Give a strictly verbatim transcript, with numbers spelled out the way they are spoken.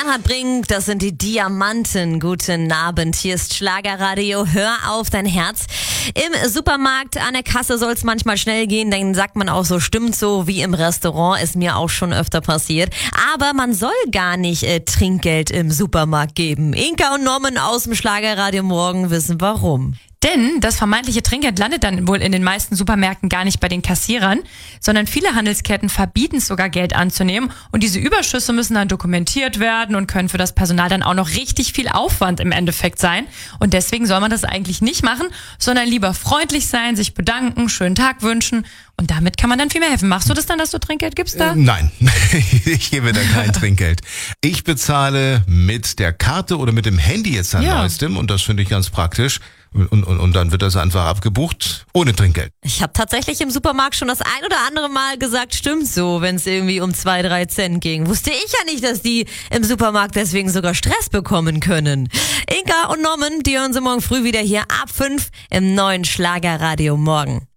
Bernhard Brink, das sind die Diamanten. Guten Abend, hier ist Schlagerradio. Hör auf dein Herz. Im Supermarkt an der Kasse soll es manchmal schnell gehen, dann sagt man auch so, stimmt so wie im Restaurant, ist mir auch schon öfter passiert. Aber man soll gar nicht äh, Trinkgeld im Supermarkt geben. Inka und Norman aus dem Schlagerradio morgen wissen warum. Denn das vermeintliche Trinkgeld landet dann wohl in den meisten Supermärkten gar nicht bei den Kassierern, sondern viele Handelsketten verbieten es sogar, Geld anzunehmen. Und diese Überschüsse müssen dann dokumentiert werden und können für das Personal dann auch noch richtig viel Aufwand im Endeffekt sein. Und deswegen soll man das eigentlich nicht machen, sondern lieber freundlich sein, sich bedanken, schönen Tag wünschen. Und damit kann man dann viel mehr helfen. Machst du das dann, dass du Trinkgeld gibst da? Äh, nein, ich gebe da kein Trinkgeld. Ich bezahle mit der Karte oder mit dem Handy jetzt am Ja. neuestem und das finde ich ganz praktisch. Und, und, und dann wird das einfach abgebucht, ohne Trinkgeld. Ich habe tatsächlich im Supermarkt schon das ein oder andere Mal gesagt, stimmt so, wenn es irgendwie um zwei, drei Cent ging. Wusste ich ja nicht, dass die im Supermarkt deswegen sogar Stress bekommen können. Inka und Norman, die hören Sie morgen früh wieder hier ab fünf im neuen Schlagerradio morgen.